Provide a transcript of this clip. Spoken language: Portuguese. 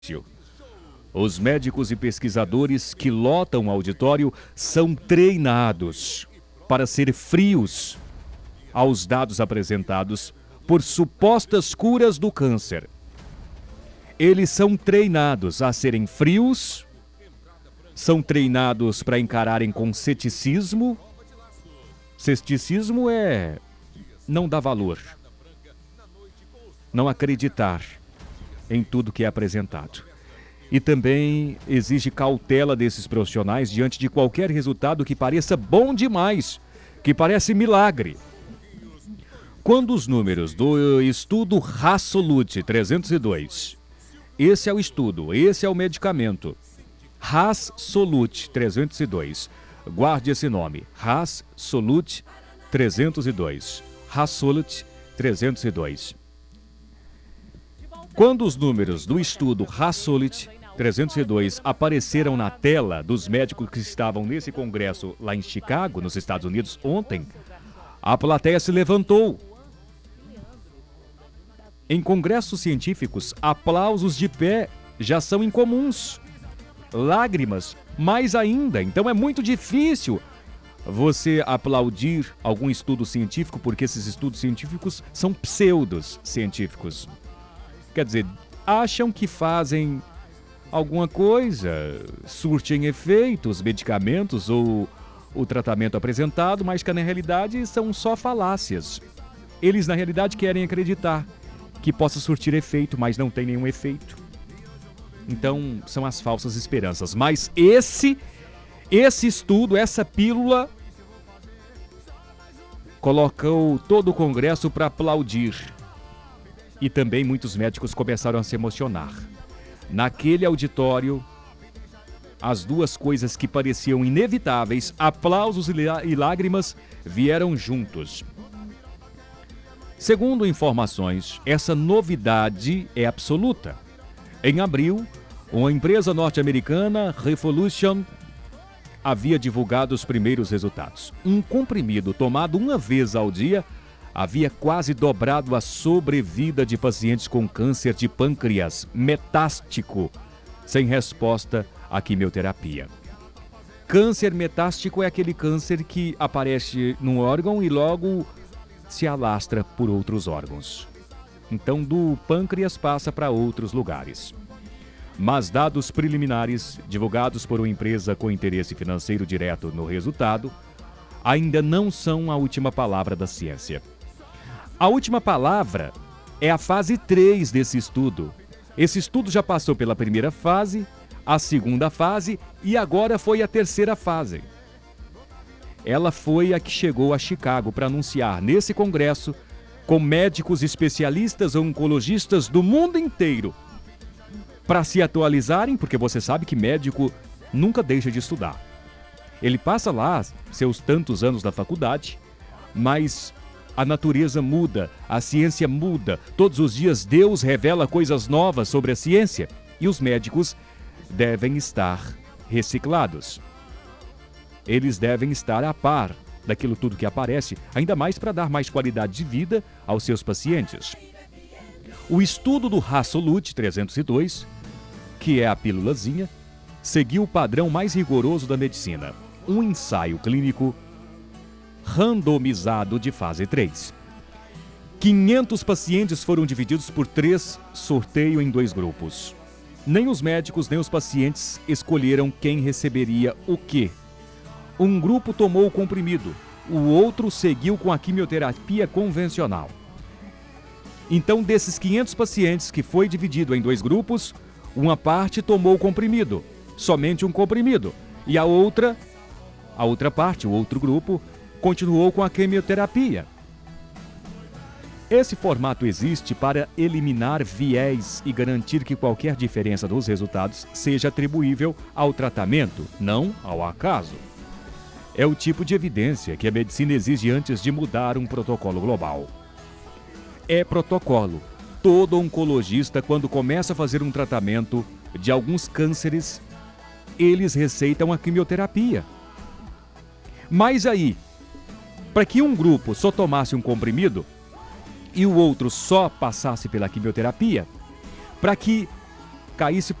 Os médicos e pesquisadores que lotam o auditório são treinados para ser frios aos dados apresentados por supostas curas do câncer. Eles são treinados a serem frios, são treinados para encararem com ceticismo. Ceticismo é não dar valor, não acreditar em tudo que é apresentado. E também exige cautela desses profissionais diante de qualquer resultado que pareça bom demais, que parece milagre. Quando os números do estudo Hasolute 302, esse é o estudo, esse é o medicamento, Hasolute 302, guarde esse nome, Hasolute 302, Hasolute 302. Quando os números do estudo Hasolute 302 apareceram na tela dos médicos que estavam nesse congresso lá em Chicago, nos Estados Unidos, ontem, a plateia se levantou. Em congressos científicos, aplausos de pé já são incomuns. Lágrimas, mais ainda. Então é muito difícil você aplaudir algum estudo científico, porque esses estudos científicos são pseudos científicos. Quer dizer, acham que fazem alguma coisa, surtem efeitos, medicamentos ou o tratamento apresentado, mas que na realidade são só falácias. Eles na realidade querem acreditar que possa surtir efeito, mas não tem nenhum efeito. Então são as falsas esperanças. Mas esse estudo, essa pílula, colocou todo o Congresso para aplaudir. E também muitos médicos começaram a se emocionar. Naquele auditório, as duas coisas que pareciam inevitáveis, aplausos e lágrimas, vieram juntos. Segundo informações, essa novidade é absoluta. Em abril, uma empresa norte-americana, Revolution, havia divulgado os primeiros resultados. Um comprimido tomado uma vez ao dia havia quase dobrado a sobrevida de pacientes com câncer de pâncreas metástico, sem resposta à quimioterapia. Câncer metástico é aquele câncer que aparece num órgão e logo se alastra por outros órgãos. Então, do pâncreas passa para outros lugares. Mas dados preliminares, divulgados por uma empresa com interesse financeiro direto no resultado, ainda não são a última palavra da ciência. A última palavra é a fase 3 desse estudo. Esse estudo já passou pela primeira fase, a segunda fase e agora foi a terceira fase. Ela foi a que chegou a Chicago para anunciar nesse congresso, com médicos especialistas oncologistas do mundo inteiro, para se atualizarem, porque você sabe que médico nunca deixa de estudar. Ele passa lá seus tantos anos da faculdade, mas a natureza muda, a ciência muda. Todos os dias Deus revela coisas novas sobre a ciência e os médicos devem estar reciclados. Eles devem estar a par daquilo tudo que aparece, ainda mais para dar mais qualidade de vida aos seus pacientes. O estudo do Hasolute 302, que é a pílulazinha, seguiu o padrão mais rigoroso da medicina, um ensaio clínico randomizado de fase 3. 500 pacientes foram divididos por 3 sorteio em 2 grupos. Nem os médicos nem os pacientes escolheram quem receberia o quê. Um grupo tomou o comprimido, o outro seguiu com a quimioterapia convencional. Então, desses 500 pacientes que foi dividido em 2 grupos, uma parte tomou o comprimido, somente um comprimido, e a outra parte, o outro grupo, continuou com a quimioterapia. Esse formato existe para eliminar viés e garantir que qualquer diferença dos resultados seja atribuível ao tratamento, não ao acaso. É o tipo de evidência que a medicina exige antes de mudar um protocolo global. É protocolo. Todo oncologista, quando começa a fazer um tratamento de alguns cânceres, eles receitam a quimioterapia. Mas aí, para que um grupo só tomasse um comprimido e o outro só passasse pela quimioterapia, para que caísse